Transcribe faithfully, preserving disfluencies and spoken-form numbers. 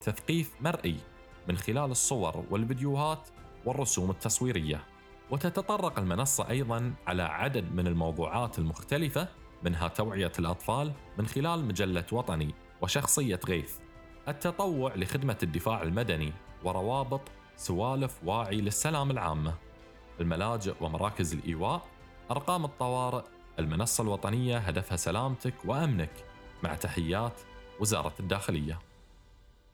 تثقيف مرئي من خلال الصور والفيديوهات والرسوم التصويرية. وتتطرق المنصة أيضاً على عدد من الموضوعات المختلفة، منها توعية الأطفال من خلال مجلة وطني وشخصية غيث، التطوع لخدمة الدفاع المدني، وروابط سوالف واعي للسلام العامة، الملاجئ ومراكز الإيواء، أرقام الطوارئ. المنصة الوطنية هدفها سلامتك وأمنك، مع تحيات وزارة الداخلية.